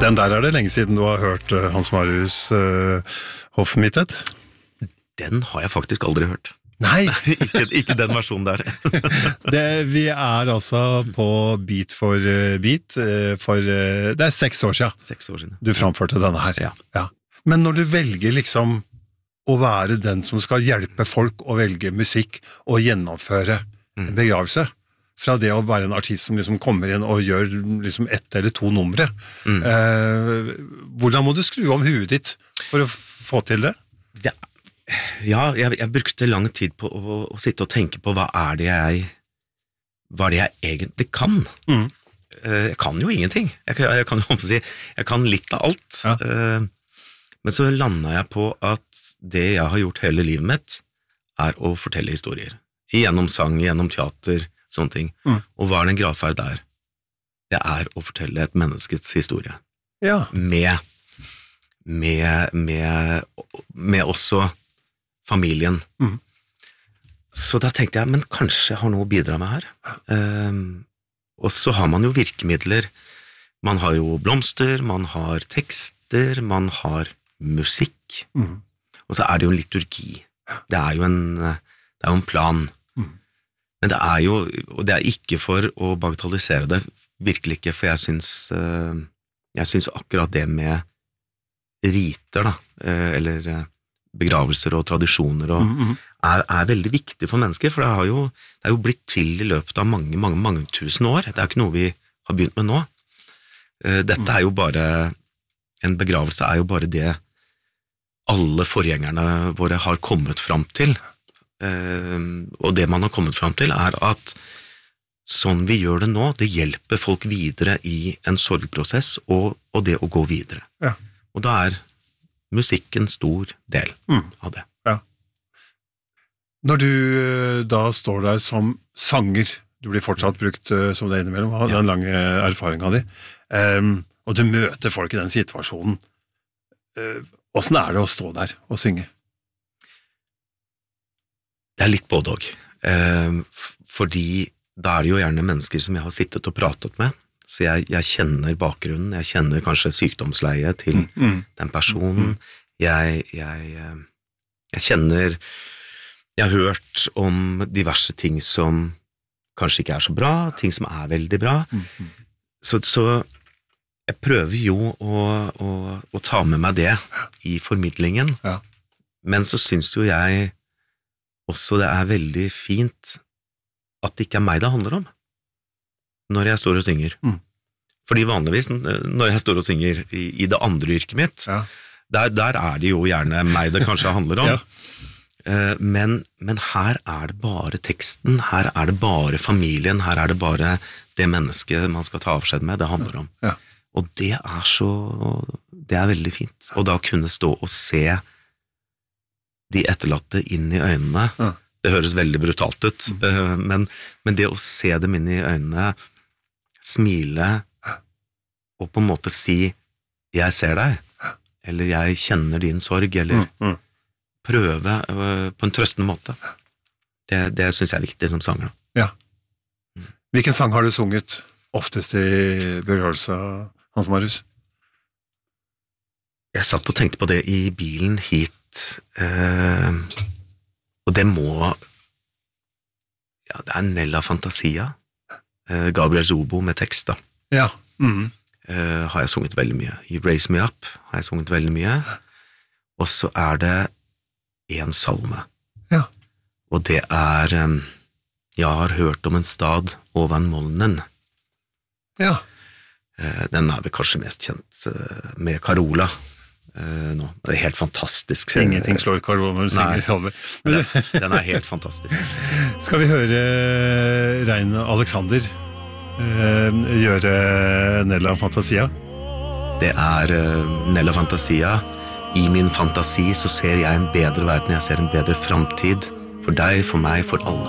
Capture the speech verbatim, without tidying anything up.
Den der er det lenge siden du har hørt uh, Hans Marius uh, Hoffmittet? Den har jeg faktisk aldri hørt. Nei! ikke, ikke den versjonen der. det, vi er altså på Beat for uh, Beat, uh, for uh, det er seks år siden. Seks år siden. Du framførte denne her. Ja. ja. Men når du velger liksom å være den som skal hjelpe folk å velge musikk og gjennomføre mm. en begravelse, fra det å være en artist som liksom kommer inn og gjør liksom ett eller to numre. Mm. Eh, hvordan må du skru om huet ditt for å få til det? Ja, ja jeg, jeg brukte lang tid på å, å sitte og tenke på hva er det jeg, hva er det jeg egentlig kan. Mm. Eh, jeg kan jo ingenting. Jeg, jeg, kan, jeg, kan, si, jeg kan litt av alt. Ja. Eh, men så landet jeg på at det jeg har gjort hele livet mitt er å fortelle historier. Gjennom sang, gjennom teater, sånne ting. Mm. Og hva er den gravferd der? Det er å fortelle et menneskets historie. Ja. Med, med, med, med også familien. Mm. Så da tenkte jeg, men kanskje jeg har noe å bidra med her. Um, og så har man jo virkemidler. Man har jo blomster, man har tekster, man har musikk. Mm. Og så er det jo en liturgi. Det er jo en, det er jo en plan. Men det er jo, og det er ikke for å bagatellisere det, virkelig ikke, for jeg synes, jeg synes akkurat det med riter, da, eller begravelser og tradisjoner, og, mm-hmm. er, er veldig viktig for mennesker, for det, har jo, det er jo blitt til i løpet av mange, mange, mange tusen år. Det er ikke noe vi har begynt med nå. Dette er jo bare, en begravelse er jo bare det alle forgjengerne våre har kommet fram til. Uh, og det man har kommet fram til er at sånn vi gjør det nå, det hjelper folk videre i en sorgprosess og, og det å gå videre. Ja. Og da er musikk en stor del mm. av det. Ja. Når du da står der som sanger, du blir fortsatt brukt uh, som det innimellom, har ja. den lange erfaringen din, um, og du møter folk i den situasjonen, uh, hvordan er det å stå der og synge? Det er litt både og, eh, fordi da er det jo gjerne mennesker som jeg har sittet og pratet med, så jeg, jeg kjenner bakgrunnen, jeg kjenner kanskje sykdomsleie til mm, mm. den personen, jeg, jeg, jeg kjenner, jeg har hørt om diverse ting som kanskje ikke er så bra, ting som er veldig bra, mm. så, så jeg prøver jo å, å, å ta med meg det i formidlingen, ja. Men så synes jo jeg også det er veldig fint at det ikke er meg det handler om når jeg står og synger. Mm. Fordi vanligvis når jeg står og synger i, i det andre yrket mitt, ja. der, der er det jo gjerne meg det kanskje handler om. Ja. Uh, men, men her er det bare teksten, her er det bare familien, her er det bare det mennesket man skal ta avskjed med, det handler om. Ja. Og det er så, det er veldig fint. Og da kunne stå og se de etterlatte inn i øynene, ja. Det høres veldig brutalt ut, mm. men, men det å se dem inn i øynene, smile, og på en måte si, jeg ser deg, eller jeg kjenner din sorg, eller mm. Mm. prøve uh, på en trøstende måte, det, det synes jeg er viktig som sanger. Ja. Hvilken sang har du sunget oftest i begravelse, Hans Marius? Jeg satt og tenkte på det i bilen hit, Uh, og det må ja, det er Nella Fantasia uh, Gabriel Zobo med tekst da ja. mm. uh, har jeg sunget veldig mye You Raise Me Up har jeg sunget veldig mye og så er det en salme ja. og det er um, Jeg har hørt om en stad ovan molnen ja. uh, den er vel kanskje mest kjent uh, med Carola Uh, nå. Det er helt fantastisk. Ingenting slår Carola når du synger salmer. Den, den er helt fantastisk. Skal vi høre Rein Alexander uh, gjøre Nella Fantasia? Det er uh, Nella Fantasia. I min fantasi så ser jeg en bedre verden, jeg ser en bedre fremtid for deg, for meg, for alle.